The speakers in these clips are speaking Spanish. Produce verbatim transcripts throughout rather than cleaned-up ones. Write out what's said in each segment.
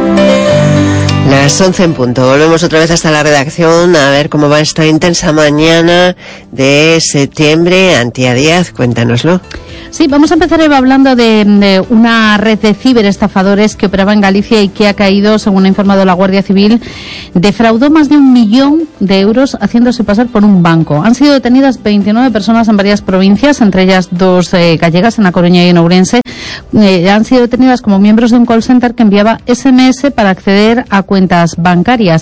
Las once en punto. Volvemos otra vez hasta la redacción a ver cómo va esta intensa mañana de septiembre. Antía Díaz, cuéntanoslo. Sí, vamos a empezar Eva, hablando de, de una red de ciberestafadores que operaba en Galicia y que ha caído, según ha informado la Guardia Civil, defraudó más de un millón de euros haciéndose pasar por un banco. Han sido detenidas veintinueve personas en varias provincias, entre ellas dos eh, gallegas, en A Coruña y en Ourense. Eh, han sido detenidas como miembros de un call center que enviaba ese eme ese para acceder a cuentas bancarias.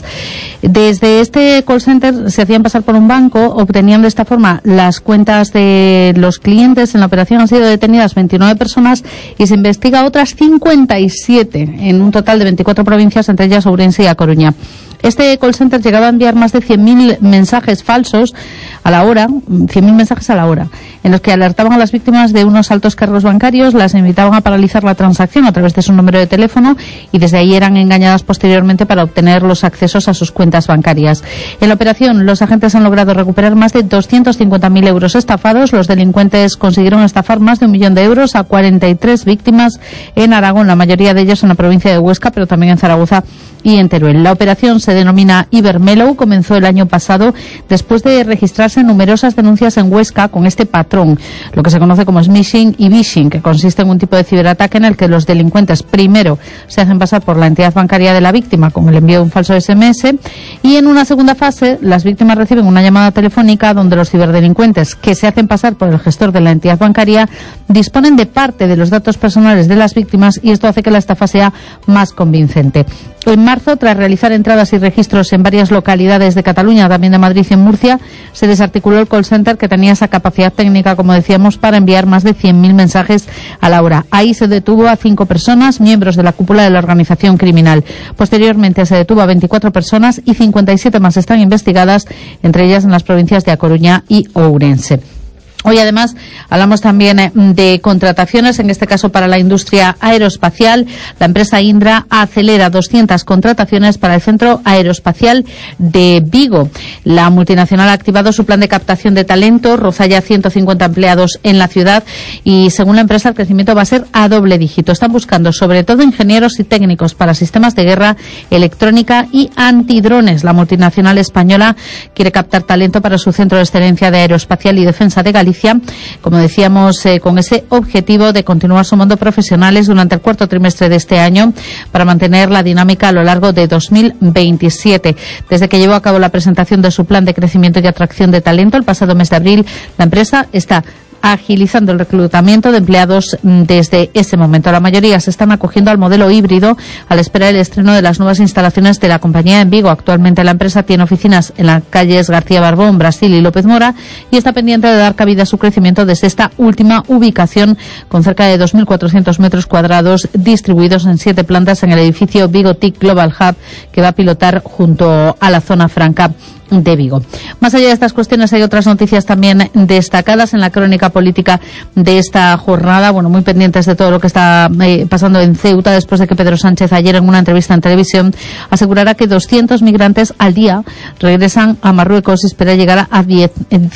Desde este call center se hacían pasar por un banco, obtenían de esta forma las cuentas de los clientes. En la operación han sido detenidas veintinueve personas y se investiga otras cincuenta y siete en un total de veinticuatro provincias, entre ellas Ourense y A Coruña. Este call center llegaba a enviar más de cien mil mensajes falsos a la hora, cien mil mensajes a la hora, en los que alertaban a las víctimas de unos altos cargos bancarios, las invitaban a paralizar la transacción a través de su número de teléfono y desde ahí eran engañadas posteriormente para obtener los accesos a sus cuentas bancarias. En la operación, los agentes han logrado recuperar más de doscientos cincuenta mil euros estafados. Los delincuentes consiguieron estafar más de un millón de euros a cuarenta y tres víctimas en Aragón, la mayoría de ellos en la provincia de Huesca, pero también en Zaragoza y en Teruel. La operación se denomina Ibermellow, comenzó el año pasado después de registrarse numerosas denuncias en Huesca con este patrón, lo que se conoce como smishing y vishing, que consiste en un tipo de ciberataque en el que los delincuentes primero se hacen pasar por la entidad bancaria de la víctima con el envío de un falso ese eme ese y en una segunda fase las víctimas reciben una llamada telefónica donde los ciberdelincuentes que se hacen pasar por el gestor de la entidad bancaria disponen de parte de los datos personales de las víctimas y esto hace que la estafa sea más convincente. En marzo, tras realizar entradas y registros en varias localidades de Cataluña, también de Madrid y en Murcia, se desarticuló el call center que tenía esa capacidad técnica, como decíamos, para enviar más de cien mil mensajes a la hora. Ahí se detuvo a cinco personas, miembros de la cúpula de la organización criminal. Posteriormente se detuvo a veinticuatro personas y cincuenta y siete más están investigadas, entre ellas en las provincias de A Coruña y Ourense. Hoy, además, hablamos también de contrataciones, en este caso para la industria aeroespacial. La empresa Indra acelera doscientas contrataciones para el Centro Aeroespacial de Vigo. La multinacional ha activado su plan de captación de talento, roza ya ciento cincuenta empleados en la ciudad y, según la empresa, el crecimiento va a ser a doble dígito. Están buscando, sobre todo, ingenieros y técnicos para sistemas de guerra, electrónica y antidrones. La multinacional española quiere captar talento para su Centro de Excelencia de Aeroespacial y Defensa de Galicia, como decíamos, eh, con ese objetivo de continuar sumando profesionales durante el cuarto trimestre de este año para mantener la dinámica a lo largo de dos mil veintisiete. Desde que llevó a cabo la presentación de su plan de crecimiento y atracción de talento el pasado mes de abril, la empresa está agilizando el reclutamiento de empleados desde ese momento. La mayoría se están acogiendo al modelo híbrido a la espera del estreno de las nuevas instalaciones de la compañía en Vigo. Actualmente la empresa tiene oficinas en las calles García Barbón, Brasil y López Mora y está pendiente de dar cabida a su crecimiento desde esta última ubicación con cerca de dos mil cuatrocientos metros cuadrados distribuidos en siete plantas en el edificio Vigo TIC Global Hub que va a pilotar junto a la zona franca de Vigo. Más allá de estas cuestiones hay otras noticias también destacadas en la crónica política de esta jornada, bueno, muy pendientes de todo lo que está eh, pasando en Ceuta después de que Pedro Sánchez ayer en una entrevista en televisión asegurara que doscientos migrantes al día regresan a Marruecos y espera llegar a diez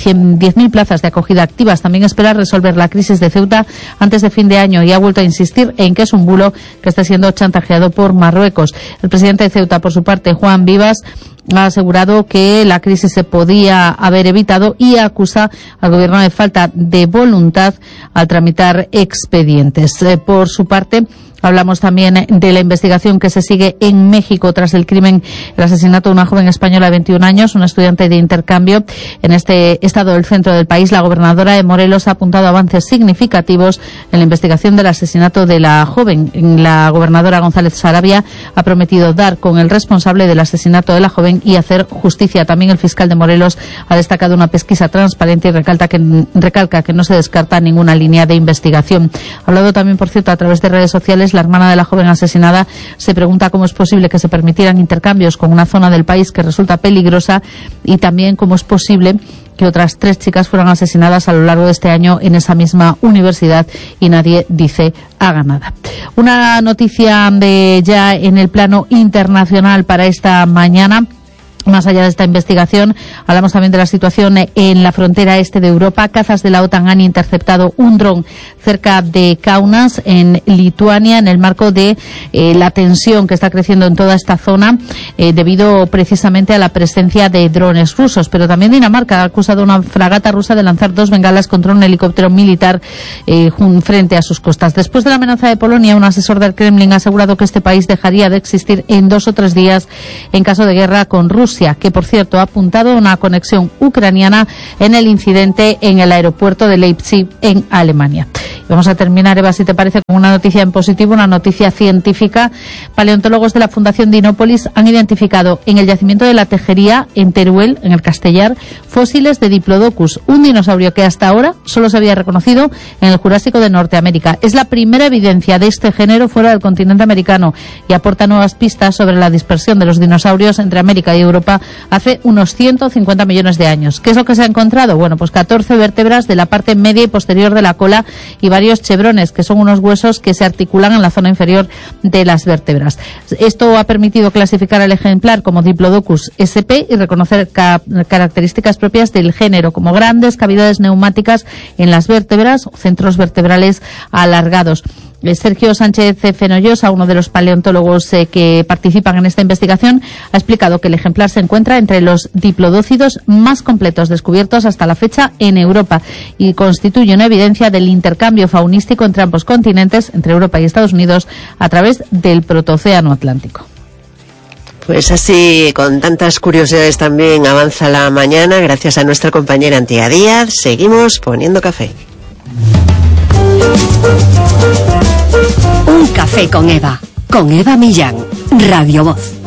mil plazas de acogida activas. También espera resolver la crisis de Ceuta antes de fin de año y ha vuelto a insistir en que es un bulo que está siendo chantajeado por Marruecos. El presidente de Ceuta, por su parte, Juan Vivas, ha asegurado que la crisis se podía haber evitado y acusa al gobierno de falta de voluntad al tramitar expedientes. Eh, por su parte, hablamos también de la investigación que se sigue en México tras el crimen, el asesinato de una joven española de veintiún años, una estudiante de intercambio en este estado del centro del país. La gobernadora de Morelos ha apuntado avances significativos en la investigación del asesinato de la joven. La gobernadora González Sarabia ha prometido dar con el responsable del asesinato de la joven y hacer justicia. También el fiscal de Morelos ha destacado una pesquisa transparente y recalca que, recalca que no se descarta ninguna línea de investigación. Ha hablado también, por cierto, a través de redes sociales. La hermana de la joven asesinada se pregunta cómo es posible que se permitieran intercambios con una zona del país que resulta peligrosa y también cómo es posible que otras tres chicas fueran asesinadas a lo largo de este año en esa misma universidad y nadie dice haga nada. Una noticia de ya en el plano internacional para esta mañana. Más allá de esta investigación, hablamos también de la situación en la frontera este de Europa. Cazas de la OTAN han interceptado un dron cerca de Kaunas, en Lituania, en el marco de eh, la tensión que está creciendo en toda esta zona, eh, debido precisamente a la presencia de drones rusos. Pero también Dinamarca ha acusado a una fragata rusa de lanzar dos bengalas contra un helicóptero militar eh, frente a sus costas. Después de la amenaza de Polonia, un asesor del Kremlin ha asegurado que este país dejaría de existir en dos o tres días en caso de guerra con Rusia, que por cierto ha apuntado a una conexión ucraniana en el incidente en el aeropuerto de Leipzig en Alemania. Y vamos a terminar, Eva, si te parece, con una noticia en positivo, una noticia científica. Paleontólogos de la Fundación Dinópolis han identificado en el yacimiento de la Tejería, en Teruel, en el Castellar, fósiles de Diplodocus, un dinosaurio que hasta ahora solo se había reconocido en el Jurásico de Norteamérica. Es la primera evidencia de este género fuera del continente americano y aporta nuevas pistas sobre la dispersión de los dinosaurios entre América y Europa hace unos ciento cincuenta millones de años. ¿Qué es lo que se ha encontrado? Bueno, pues catorce vértebras de la parte media y posterior de la cola y varios chevrones, que son unos huesos que se articulan en la zona inferior de las vértebras. Esto ha permitido clasificar al ejemplar como Diplodocus S P y reconocer ca características propias del género, como grandes cavidades neumáticas en las vértebras, centros vertebrales alargados. Sergio Sánchez Fenollosa, uno de los paleontólogos eh, que participan en esta investigación, ha explicado que el ejemplar se encuentra entre los diplodócidos más completos descubiertos hasta la fecha en Europa y constituye una evidencia del intercambio faunístico entre ambos continentes, entre Europa y Estados Unidos, a través del Protocéano Atlántico. Pues así, con tantas curiosidades también avanza la mañana, gracias a nuestra compañera Antía Díaz. Seguimos poniendo café. Un café con Eva, con Eva Millán, Radio Voz.